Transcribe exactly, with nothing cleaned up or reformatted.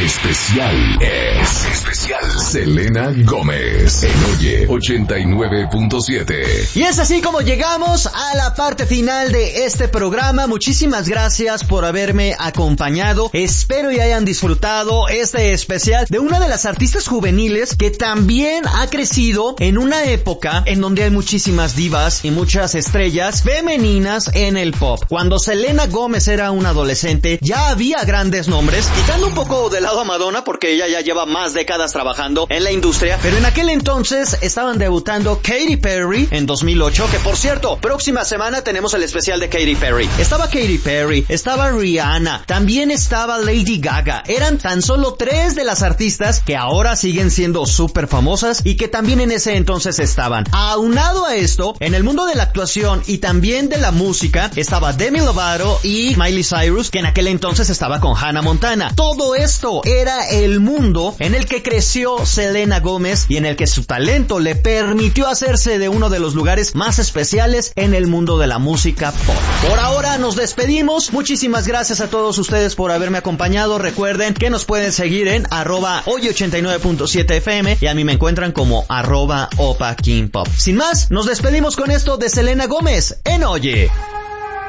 especial es especial Selena Gómez en Oye ochenta y nueve punto siete. Y es así como llegamos a la parte final de este programa. Muchísimas gracias por haberme acompañado. Espero y hayan disfrutado este especial de una de las artistas juveniles que también ha crecido en una época en donde hay muchísimas divas y muchas estrellas femeninas en el pop. Cuando Selena Gómez era una adolescente ya había grandes nombres, quitando un poco de lado a Madonna porque ella ya lleva más décadas trabajando en la industria, pero en aquel entonces estaban debutando Katy Perry en dos mil ocho, que por cierto, próxima semana tenemos el especial de Katy Perry. Estaba Katy Perry, estaba Rihanna, también estaba Lady Gaga. Eran tan solo tres de las artistas que ahora siguen siendo súper famosas y que también en ese entonces estaban. Aunado a esto, en el mundo de la actuación y también de la música, estaba Demi Lovato y Miley Cyrus, que en aquel entonces estaba con Hannah Montana. Todo esto era el mundo en el que creció Selena Gómez y en el que su talento le permitió hacerse de uno de los lugares más especiales en el mundo de la música pop. Por ahora nos despedimos. Muchísimas gracias a todos ustedes por haberme acompañado. Recuerden que nos pueden seguir en arroba oye ochenta y nueve punto siete F M y a mí me encuentran como arroba Opa King Pop. Sin más, nos despedimos con esto de Selena Gómez en Oye.